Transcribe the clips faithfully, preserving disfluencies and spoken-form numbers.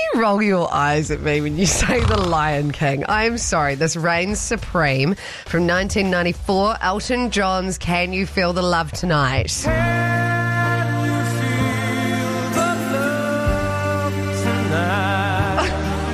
you roll your eyes at me when you say The Lion King? I am sorry. This reigns supreme from nineteen ninety-four. Elton John's Can You Feel the Love Tonight? Can you feel the love tonight?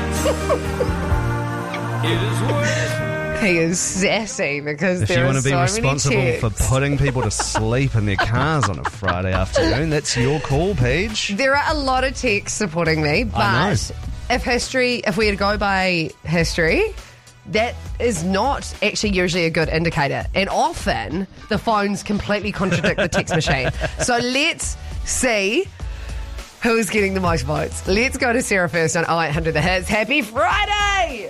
It is worth. He is sassy because If there you are want to be so responsible many for texts. putting people to sleep in their cars on a Friday afternoon, that's your call, Paige. There are a lot of texts supporting me, I know. but if history, if we were to go by history, that is not actually usually a good indicator. And often the phones completely contradict the text machine. So let's see who's getting the most votes. Let's go to Sarah first on oh eight hundred The Hits. Happy Friday!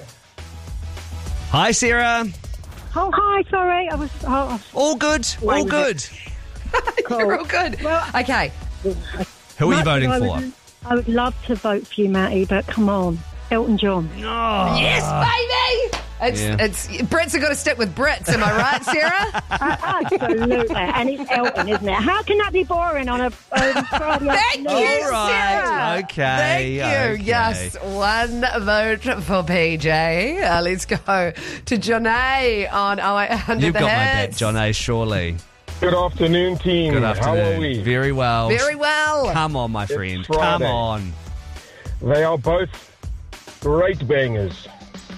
Hi, Sarah. Oh, hi, sorry. I was. Oh, I was All good. All was good. You're all good. Well- okay. Who are you much voting as I for? would- I would love to vote for you, Matty, but come on. Elton John. Oh. Yes, baby! It's, Yeah. it's Brits have got to stick with Brits, am I right, Sarah? Uh, absolutely. And it's Elton, isn't it? How can that be boring on a um, Friday Thank afternoon? you, All right. Sarah. Okay, Thank you. okay. Yes, one vote for P J. Uh, let's go to Johnny on oh eight hundred You've The got my back, Hits. John A. Surely. Good afternoon, team. Good afternoon. How are we? Very well. Very well. Come on, my friend. Come Friday. on. They are both great bangers.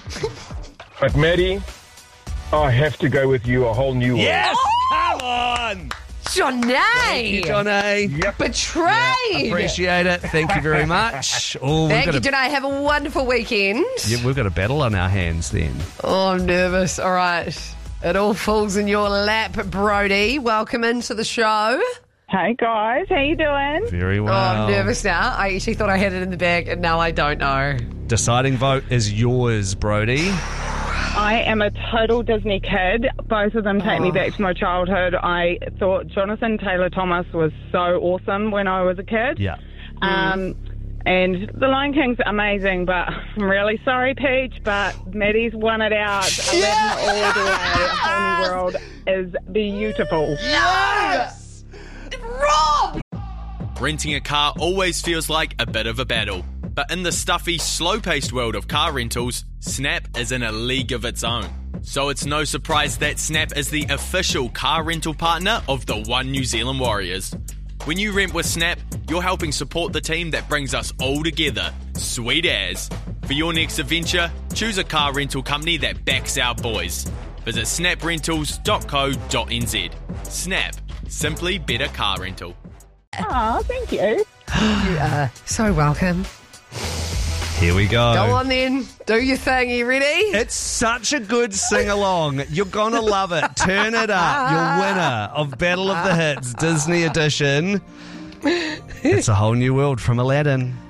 But Maddie, I have to go with you, A Whole New World. Yes! Come on! Johnny. Thank you, John A. Yep. Betrayed. Appreciate it. Thank you very much. Oh, we've Thank got you, a, Johnny. Have a wonderful weekend. yeah, we've got a battle on our hands then. Oh, I'm nervous. All right. It all falls in your lap, Brody. Welcome into the show. Hey guys, how you doing? Very well. Oh, I'm nervous now. I actually thought I had it in the bag, and now I don't know. Deciding vote is yours, Brody. I am a total Disney kid. Both of them take me back to my childhood. I thought Jonathan Taylor Thomas was so awesome when I was a kid. Yeah. Um, and The Lion King's amazing, but I'm really sorry, Peach, but Maddie's won it out. eleven all the way. A Whole New World is beautiful. Yes! Rob! Renting a car always feels like a bit of a battle. But in the stuffy, slow-paced world of car rentals, Snap is in a league of its own. So it's no surprise that Snap is the official car rental partner of the One New Zealand Warriors. When you rent with Snap, you're helping support the team that brings us all together. Sweet as. For your next adventure, choose a car rental company that backs our boys. Visit snap rentals dot co dot n z. Snap. Simply better car rental. Oh, thank you. You are so welcome. Here we go. Go on then. Do your thing. You ready? It's such a good sing-along. You're going to love it. Turn it up. Your winner of Battle of the Hits Disney Edition. It's A Whole New World from Aladdin.